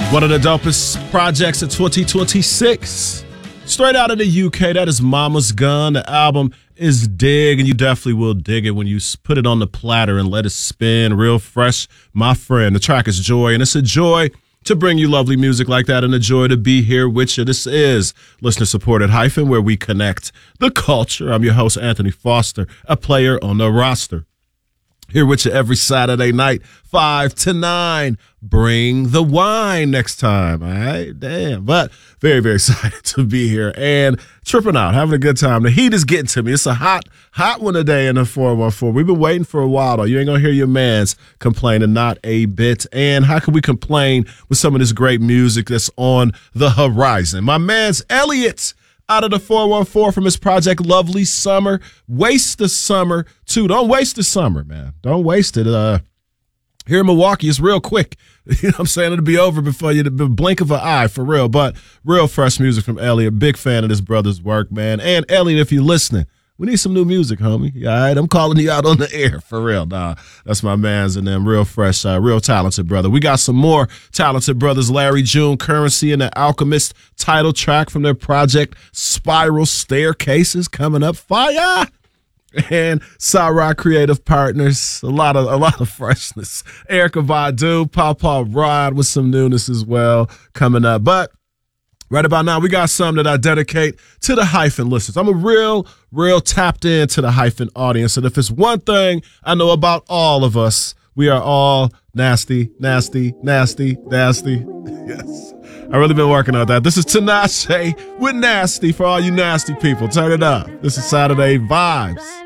One of the dopest projects of 2026. Straight out of the UK, that is Mama's Gun. The album is Dig, and you definitely will dig it when you put it on the platter and let it spin real fresh, my friend. The track is Joy, and it's a joy to bring you lovely music like that and a joy to be here with you. This is listener-supported Hyphen, where we connect the culture. I'm your host, Anthony Foster, a player on the roster. Here with you every Saturday night, 5 to 9. Bring the wine next time, all right? Damn. But very, very excited to be here and tripping out, having a good time. The heat is getting to me. It's a hot one today in the 414. We've been waiting for a while, though. You ain't going to hear your mans complaining, not a bit. And how can we complain with some of this great music that's on the horizon? My man's Elliot out of the 414 from his project Lovely Summer. Waste the Summer, too. Don't waste the summer, man. Don't waste it. Here in Milwaukee, it's real quick. You know what I'm saying? It'll be over before you the blink of an eye, for real. But real fresh music from Elliot. Big fan of this brother's work, man. And Elliot, if you're listening, we need some new music, homie. All right? I'm calling you out on the air, for real. Nah, that's my man's and them. Real fresh, real talented brother. We got some more talented brothers. Larry June, Currency, and the Alchemist title track from their project Spiral Staircases coming up. Fire! And Cyrock Creative Partners, a lot of freshness. Erykah Badu, Papa Rod with some newness as well coming up. But right about now, we got some that I dedicate to the Hyphen listeners. I'm a real tapped into the Hyphen audience. And if it's one thing I know about all of us, we are all nasty. Yes. I've really been working on that. This is Tinashe with Nasty for all you nasty people. Turn it up. This is Saturday Vibes.